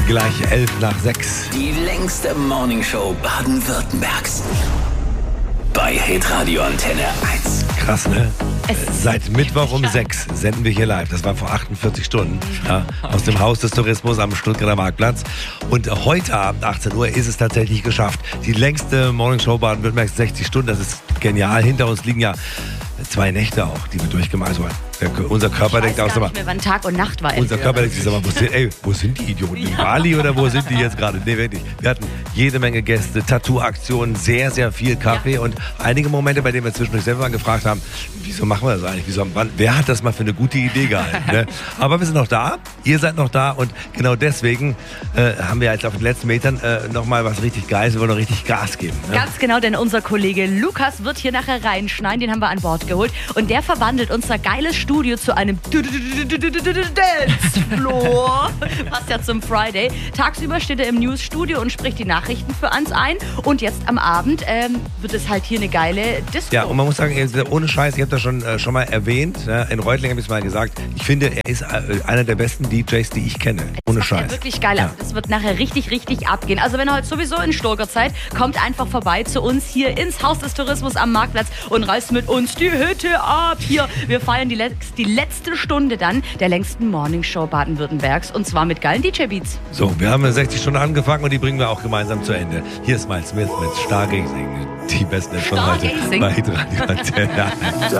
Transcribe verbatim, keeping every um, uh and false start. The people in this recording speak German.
Gleich elf nach sechs. Die längste Morningshow Baden-Württembergs. Bei Hitradio Antenne eins. Krass, ne? Seit Mittwoch um sechs senden wir hier live. Das war vor achtundvierzig Stunden. Ja, aus dem Haus des Tourismus am Stuttgarter Marktplatz. Und heute Abend, achtzehn Uhr, ist es tatsächlich geschafft. Die längste Morningshow Baden-Württembergs, sechzig Stunden. Das ist genial. Hinter uns liegen ja zwei Nächte auch, die wir durchgemacht haben. Der, unser Körper ich denkt weiß auch gar so mal. nicht mehr, wann Tag und Nacht war. Unser Körper denkt sich so mal, wo sind, ey, wo sind die Idioten? In Bali oder wo sind die jetzt gerade? Nee, wirklich. Wir hatten jede Menge Gäste, Tattoo-Aktionen, sehr, sehr viel Kaffee Ja. und einige Momente, bei denen wir zwischendurch selber mal gefragt haben, wieso machen wir das eigentlich? Wieso, wann, wer hat das mal für eine gute Idee gehalten? Ne? Aber wir sind noch da, ihr seid noch da und genau deswegen äh, haben wir jetzt auf den letzten Metern äh, nochmal was richtig Geiles, wir wollen noch richtig Gas geben. Ne? Ganz genau, denn unser Kollege Lukas wird hier nachher reinschneiden, den haben wir an Bord geholt und der verwandelt unser geiles Studio zu einem Dancefloor. Passt ja zum Friday. Tagsüber steht er im Newsstudio und spricht die Nachrichten für uns ein und jetzt am Abend ähm, wird es halt hier eine geile Disco. Ja, und man muss sagen, ohne Scheiß, ich habe das schon, äh, schon mal erwähnt, ne? In Reutling habe ich es mal gesagt, ich finde, er ist äh, einer der besten D Js, die ich kenne. Ohne das Scheiß. Ja wirklich geil. Ja. Also das wird nachher richtig, richtig abgehen. Also wenn ihr heute sowieso in Sturger seid, kommt einfach vorbei zu uns hier ins Haus des Tourismus am Marktplatz und reißt mit uns die Hütte ab hier. Wir feiern die, Letz-, die letzte Stunde dann der längsten Morningshow Baden-Württembergs und zwar mit geilen D J-Beats. So, wir haben sechzig Stunden angefangen und die bringen wir auch gemeinsam zu Ende. Hier ist Miles Smith mit Stargazing. Die besten Informationen bei Stargazing. Radio Antenne.